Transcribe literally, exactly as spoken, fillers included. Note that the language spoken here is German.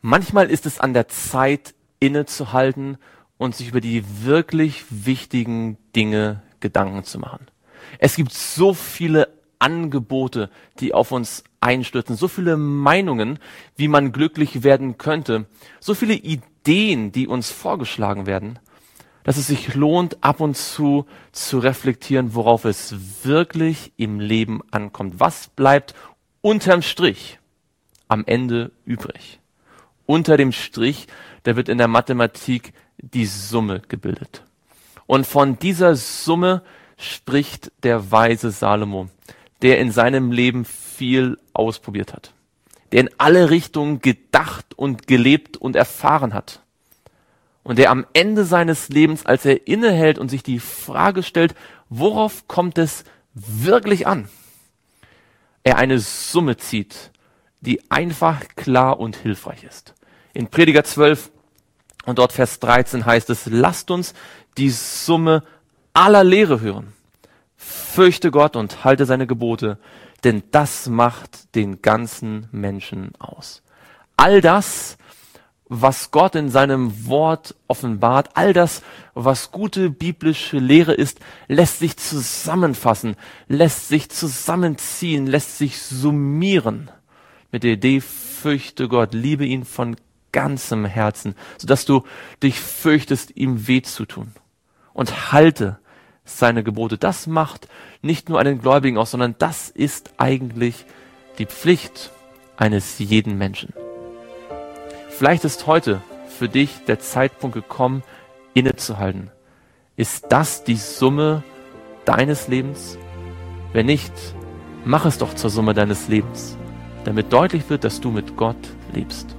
Manchmal ist es an der Zeit, innezuhalten und sich über die wirklich wichtigen Dinge Gedanken zu machen. Es gibt so viele Angebote, die auf uns einstürzen, so viele Meinungen, wie man glücklich werden könnte, so viele Ideen, die uns vorgeschlagen werden, dass es sich lohnt, ab und zu zu reflektieren, worauf es wirklich im Leben ankommt. Was bleibt unterm Strich am Ende übrig? Unter dem Strich, da wird in der Mathematik die Summe gebildet. Und von dieser Summe spricht der weise Salomo, der in seinem Leben viel ausprobiert hat, der in alle Richtungen gedacht und gelebt und erfahren hat und der am Ende seines Lebens, als er innehält und sich die Frage stellt, worauf kommt es wirklich an, er eine Summe zieht, die einfach, klar und hilfreich ist. In Prediger zwölf und dort Vers dreizehn heißt es, lasst uns die Summe aller Lehre hören. Fürchte Gott und halte seine Gebote, denn das macht den ganzen Menschen aus. All das, was Gott in seinem Wort offenbart, all das, was gute biblische Lehre ist, lässt sich zusammenfassen, lässt sich zusammenziehen, lässt sich summieren mit der Idee, fürchte Gott, liebe ihn von ganzem Herzen, sodass du dich fürchtest, ihm weh zu tun. Und halte seine Gebote. Das macht nicht nur einen Gläubigen aus, sondern das ist eigentlich die Pflicht eines jeden Menschen. Vielleicht ist heute für dich der Zeitpunkt gekommen, innezuhalten. Ist das die Summe deines Lebens? Wenn nicht, mach es doch zur Summe deines Lebens, damit deutlich wird, dass du mit Gott lebst.